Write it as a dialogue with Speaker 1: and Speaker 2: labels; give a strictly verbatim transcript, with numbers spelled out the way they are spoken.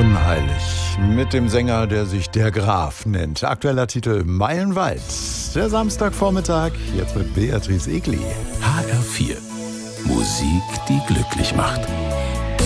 Speaker 1: Unheilig mit dem Sänger, der sich der Graf nennt. Aktueller Titel Meilenweit. Der Samstagvormittag, jetzt mit Beatrice Egli.
Speaker 2: H R vier. Musik, die glücklich macht.